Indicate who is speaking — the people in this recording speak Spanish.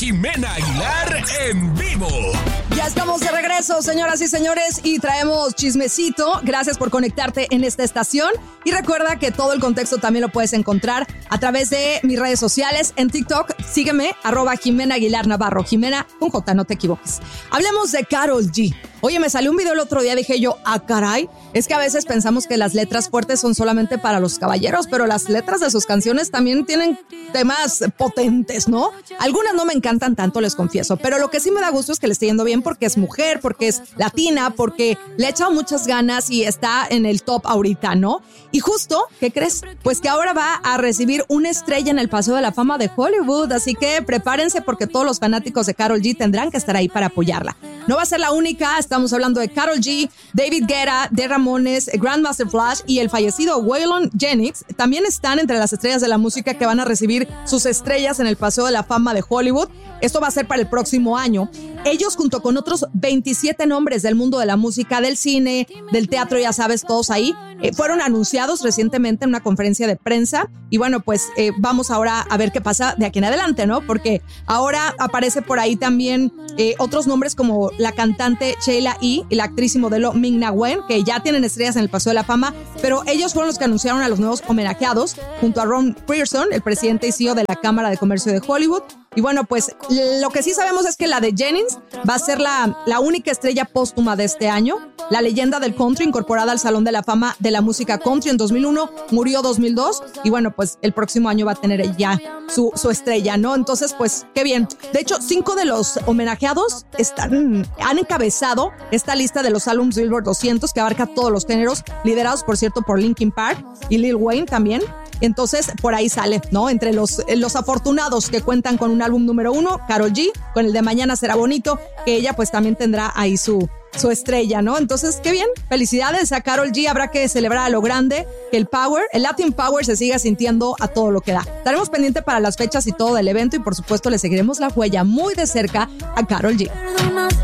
Speaker 1: Jimena Aguilar en vivo.
Speaker 2: Ya estamos de regreso, señoras y señores, y traemos chismecito. Gracias por conectarte en esta estación. Y recuerda que todo el contexto también lo puedes encontrar a través de mis redes sociales. En TikTok, sígueme, @Jimena Aguilar Navarro. Jimena con J, no te equivoques. Hablemos de Karol G. Oye, me salió un video el otro día, dije yo, caray, es que a veces pensamos que las letras fuertes son solamente para los caballeros, pero las letras de sus canciones también tienen temas potentes, ¿no? Algunas no me encantan tanto, les confieso, pero lo que sí me da gusto es que le esté yendo bien porque es mujer, porque es latina, porque le ha echado muchas ganas y está en el top ahorita, ¿no? Y justo, ¿qué crees? Pues que ahora va a recibir una estrella en el Paseo de la Fama de Hollywood, así que prepárense porque todos los fanáticos de Karol G tendrán que estar ahí para apoyarla. No va a ser la única, estamos hablando de Karol G, David Guetta, The Ramones, Grandmaster Flash y el fallecido Waylon Jennings. También están entre las estrellas de la música que van a recibir sus estrellas en el Paseo de la Fama de Hollywood. Esto va a ser para el próximo año. Ellos, junto con otros 27 nombres del mundo de la música, del cine, del teatro, ya sabes, todos ahí, fueron anunciados recientemente en una conferencia de prensa. Y bueno, pues vamos ahora a ver qué pasa de aquí en adelante, ¿no? Porque ahora aparece por ahí también otros nombres como la cantante Sheila E. y la actriz y modelo Ming-Na Wen, que ya tienen estrellas en el Paseo de la Fama, pero ellos fueron los que anunciaron a los nuevos homenajeados, junto a Ron Pearson, el presidente y CEO de la Cámara de Comercio de Hollywood. Y bueno, pues lo que sí sabemos es que la de Jennings va a ser la única estrella póstuma de este año. La leyenda del country, incorporada al Salón de la Fama de la Música Country en 2001, murió 2002. Y bueno, pues el próximo año va a tener ya su estrella, ¿no? Entonces, pues qué bien. De hecho, 5 de los homenajeados han encabezado esta lista de los álbumes Billboard 200, que abarca todos los géneros, liderados, por cierto, por Linkin Park y Lil Wayne también. Entonces, por ahí sale, ¿no? Entre los afortunados que cuentan con un álbum número 1, Karol G, con el de Mañana Será Bonito, que ella pues también tendrá ahí su estrella, ¿no? Entonces, qué bien, felicidades a Karol G, habrá que celebrar a lo grande, que el Latin Power se siga sintiendo a todo lo que da. Estaremos pendientes para las fechas y todo del evento y por supuesto le seguiremos la huella muy de cerca a Karol G.